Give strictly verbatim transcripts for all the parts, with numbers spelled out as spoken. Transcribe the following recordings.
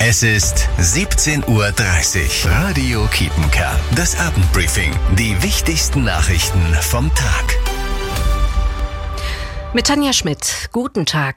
Es ist siebzehn Uhr dreißig. Radio Kiepenkerl. Das Abendbriefing. Die wichtigsten Nachrichten vom Tag. Mit Tanja Schmidt. Guten Tag.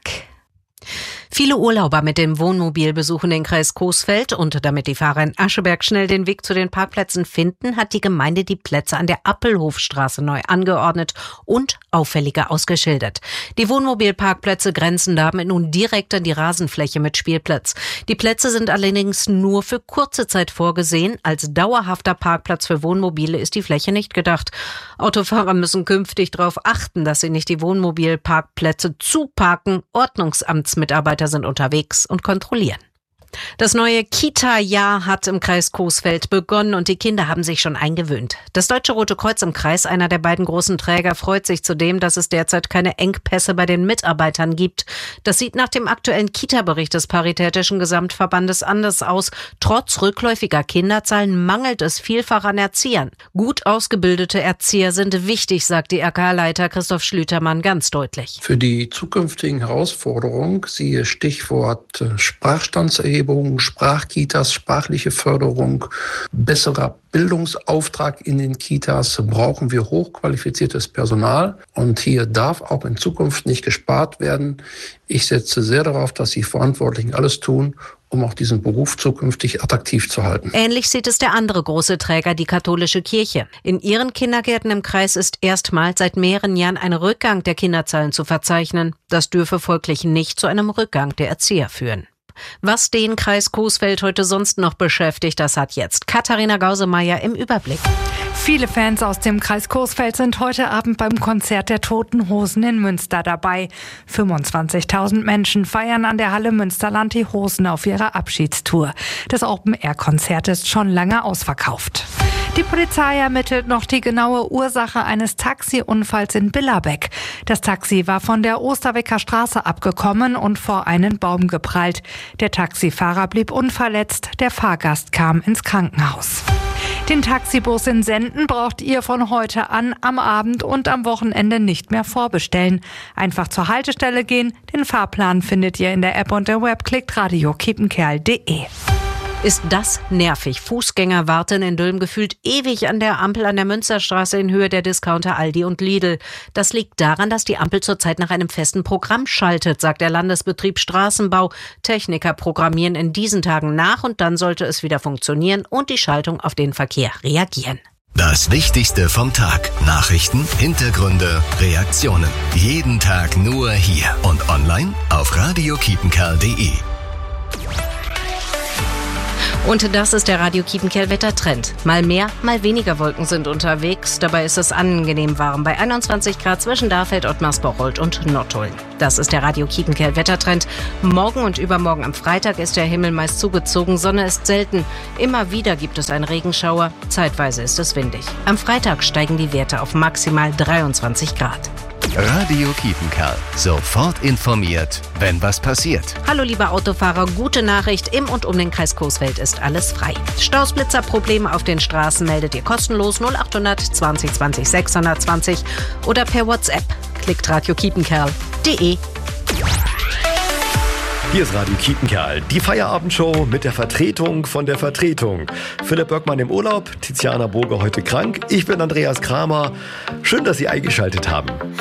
Viele Urlauber mit dem Wohnmobil besuchen den Kreis Coesfeld und damit die Fahrer in Ascheberg schnell den Weg zu den Parkplätzen finden, hat die Gemeinde die Plätze an der Appelhofstraße neu angeordnet und auffälliger ausgeschildert. Die Wohnmobilparkplätze grenzen damit nun direkt an die Rasenfläche mit Spielplatz. Die Plätze sind allerdings nur für kurze Zeit vorgesehen. Als dauerhafter Parkplatz für Wohnmobile ist die Fläche nicht gedacht. Autofahrer müssen künftig darauf achten, dass sie nicht die Wohnmobilparkplätze zuparken. Ordnungsamtsmitarbeiter sind unterwegs und kontrollieren. Das neue Kita-Jahr hat im Kreis Coesfeld begonnen und die Kinder haben sich schon eingewöhnt. Das Deutsche Rote Kreuz im Kreis, einer der beiden großen Träger, freut sich zudem, dass es derzeit keine Engpässe bei den Mitarbeitern gibt. Das sieht nach dem aktuellen Kita-Bericht des Paritätischen Gesamtverbandes anders aus. Trotz rückläufiger Kinderzahlen mangelt es vielfach an Erziehern. Gut ausgebildete Erzieher sind wichtig, sagt die R K-Leiter Christoph Schlütermann ganz deutlich. Für die zukünftigen Herausforderungen, siehe Stichwort Sprachstandserhebung, Sprachkitas, sprachliche Förderung, besserer Bildungsauftrag in den Kitas, brauchen wir hochqualifiziertes Personal. Und hier darf auch in Zukunft nicht gespart werden. Ich setze sehr darauf, dass die Verantwortlichen alles tun, um auch diesen Beruf zukünftig attraktiv zu halten. Ähnlich sieht es der andere große Träger, die katholische Kirche. In ihren Kindergärten im Kreis ist erstmals seit mehreren Jahren ein Rückgang der Kinderzahlen zu verzeichnen. Das dürfe folglich nicht zu einem Rückgang der Erzieher führen. Was den Kreis Coesfeld heute sonst noch beschäftigt, das hat jetzt Katharina Gausemeyer im Überblick. Viele Fans aus dem Kreis Coesfeld sind heute Abend beim Konzert der Toten Hosen in Münster dabei. fünfundzwanzigtausend Menschen feiern an der Halle Münsterland die Hosen auf ihrer Abschiedstour. Das Open-Air-Konzert ist schon lange ausverkauft. Die Polizei ermittelt noch die genaue Ursache eines Taxiunfalls in Billerbeck. Das Taxi war von der Osterwecker Straße abgekommen und vor einen Baum geprallt. Der Taxifahrer blieb unverletzt, der Fahrgast kam ins Krankenhaus. Den Taxibus in Senden braucht ihr von heute an am Abend und am Wochenende nicht mehr vorbestellen. Einfach zur Haltestelle gehen, den Fahrplan findet ihr in der App und der Web, klickt radio kiepenkerl punkt de. Ist das nervig. Fußgänger warten in Dülmen gefühlt ewig an der Ampel an der Münsterstraße in Höhe der Discounter Aldi und Lidl. Das liegt daran, dass die Ampel zurzeit nach einem festen Programm schaltet, sagt der Landesbetrieb Straßenbau. Techniker programmieren in diesen Tagen nach und dann sollte es wieder funktionieren und die Schaltung auf den Verkehr reagieren. Das Wichtigste vom Tag. Nachrichten, Hintergründe, Reaktionen. Jeden Tag nur hier und online auf radio kiepenkerl punkt de. Und das ist der Radio Kiepenkerl Wettertrend. Mal mehr, mal weniger Wolken sind unterwegs. Dabei ist es angenehm warm bei einundzwanzig Grad zwischen Darfeld, Ottmarsbocholt und Nottuln. Das ist der Radio Kiepenkerl Wettertrend. Morgen und übermorgen am Freitag ist der Himmel meist zugezogen. Sonne ist selten. Immer wieder gibt es einen Regenschauer. Zeitweise ist es windig. Am Freitag steigen die Werte auf maximal dreiundzwanzig Grad. Radio Kiepenkerl. Sofort informiert, wenn was passiert. Hallo liebe Autofahrer, gute Nachricht. Im und um den Kreis Coesfeld ist alles frei. Stausblitzerprobleme auf den Straßen meldet ihr kostenlos null achthundert zwanzig zwanzig sechshundertzwanzig oder per WhatsApp. Klickt radio kiepenkerl punkt de. Hier ist Radio Kiepenkerl, die Feierabendshow mit der Vertretung von der Vertretung. Philipp Böckmann im Urlaub, Tiziana Boge heute krank. Ich bin Andreas Kramer. Schön, dass Sie eingeschaltet haben.